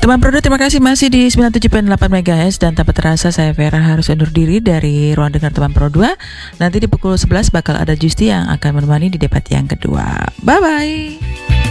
Teman Prodo, terima kasih masih di 97.8 MHz dan tanpa terasa saya Vera harus undur diri dari ruang dengar Teman Pro 2. Nanti di pukul 11 bakal ada Justi yang akan menemani di debat yang kedua. Bye bye.